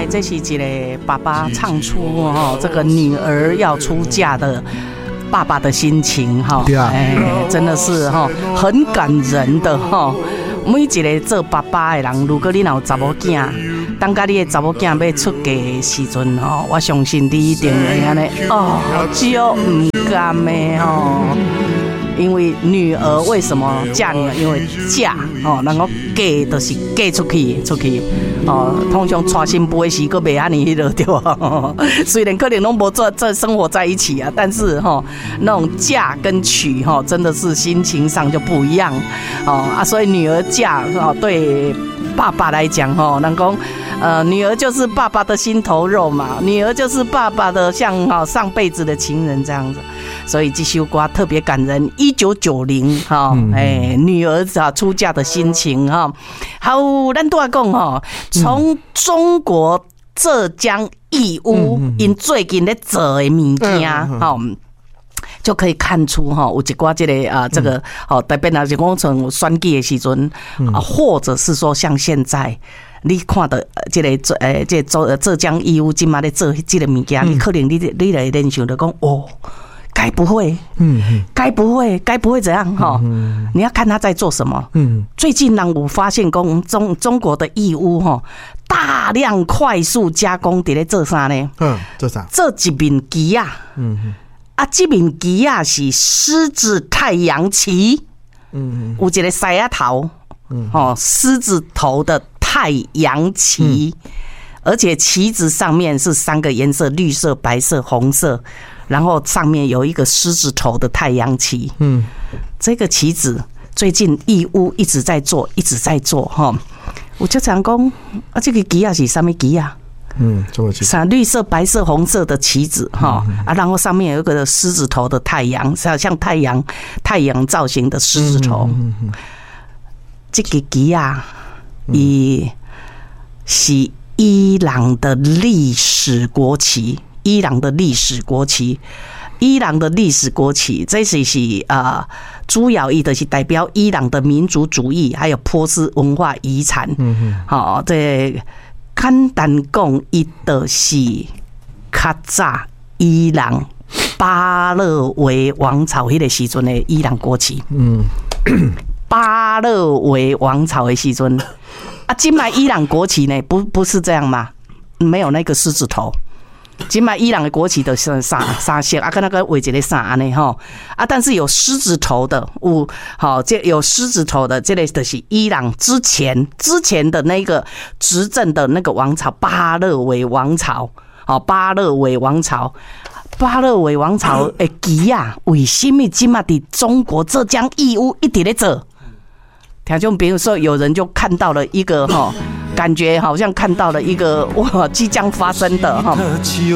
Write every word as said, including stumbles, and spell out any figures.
这是一个爸爸唱出哦，这个女儿要出嫁的爸爸的心情哈，哎，真的是哈很感人的哈。每一个做爸爸的人，如果你有查某囝，当甲你的查某囝要出嫁的时阵吼，我相信你一定会安尼哦，就唔甘的吼。因为女儿为什么嫁女儿？因为嫁哦，然后嫁就是嫁出去，出去哦。通常娶新妇的时，佫袂安尼迄落对吧？虽然可能拢无做这生活在一起啊，但是哈、哦，那种嫁跟娶哈、哦，真的是心情上就不一样哦啊。所以女儿嫁哦，对爸爸来讲哈，能够呃，女儿就是爸爸的心头肉嘛，女儿就是爸爸的像哈、哦、上辈子的情人这样子。所以这首歌特别感人，一九九零哈，哎，女儿啊出嫁的心情哈。好，咱都要讲哈，从中国浙江义乌，因最近咧做的物件哈。就可以看出哈，有一寡这个啊，这个哦，特别那是讲从选举的时阵啊，或者是说像现在你看到这个呃，这浙浙江义乌今嘛咧做这个物件，你可能你你来联想就讲哦。该不会，嗯，该不会，该不会怎样哈？嗯、你要看他在做什么。嗯，最近呢，我发现中中中国的义乌哈，大量快速加工在咧做啥呢？ 嗯，做啥？ 做一面旗啊，嗯，啊，这面旗啊是狮子太阳旗，嗯，有一个狮仔头，嗯，哦，狮子头的太阳旗，嗯、而且旗子上面是三个颜色：绿色、白色、红色。然后上面有一个狮子头的太阳旗，嗯，这个旗子最近义乌一直在做，一直在做哈。我就常讲啊，这个旗啊是什么旗啊？嗯，什么旗？啥绿色、白色、红色的旗子哈啊，然后上面有一个狮子头的太阳，像像太阳太阳造型的狮子头。嗯嗯、这个旗啊，伊是伊朗的历史国旗。伊朗的历史国旗，伊朗的历史国旗，这是是啊、呃，主要意的是代表伊朗的民族主义，还有波斯文化遗产。嗯好、哦，这简单讲，伊就是较早伊朗巴勒维王朝迄个时阵的伊朗国旗。嗯，巴勒维王朝的时阵，啊，今麦伊朗国旗呢，不不是这样吗？没有那个狮子头。今麦伊朗的国旗的三三色啊，跟那个围一个伞安尼吼啊，但是有狮子头的，有好这有狮子头的，这类就是伊朗之前之前的那个执政的那个王朝巴勒维王朝，好巴勒维王朝，巴勒维王朝的旗啊，为什么今麦在中国浙江义乌一直在做？听众朋友说，有人就看到了一个哈。感觉好像看到了一个哇即将发生的哈。